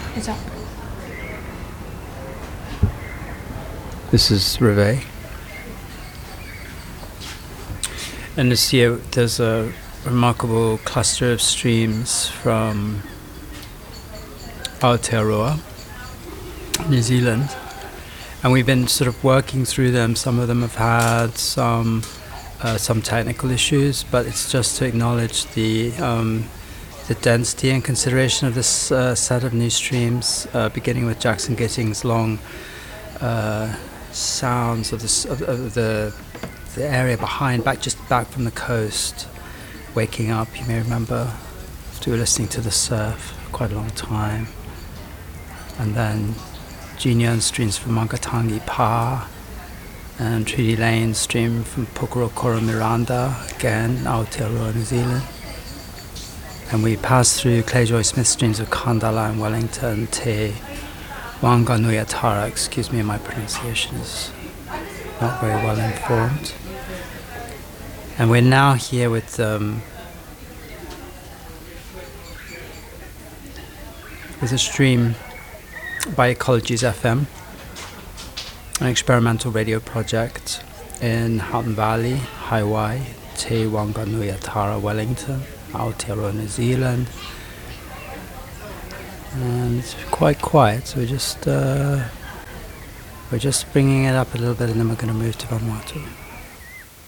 Esatto. This is Reveille. And this year there's a remarkable cluster of streams from Aotearoa, New Zealand. And we've been sort of working through them. Some of them have had some technical issues, but it's just to acknowledge the density and consideration of this set of new streams, beginning with Jackson Gitting's long sounds of the area behind, back from the coast, waking up. You may remember after we were listening to the surf for quite a long time, and then Jinyan streams from Mangatangi Pa, and Treaty Lane stream from Pukurokoro Miranda, again Aotearoa, New Zealand. And we passed through Clayjoy Smith streams of Kandala and Wellington, Te Wanganuyatara. Excuse me, my pronunciation is not very well informed. And we're now here with a stream by Ecologies FM, an experimental radio project in Houghton Valley, Hawaii, Te Wanganuyatara, Wellington, Aotearoa, New Zealand. And it's quite quiet, so we're just bringing it up a little bit, and then we're going to move to Vanuatu.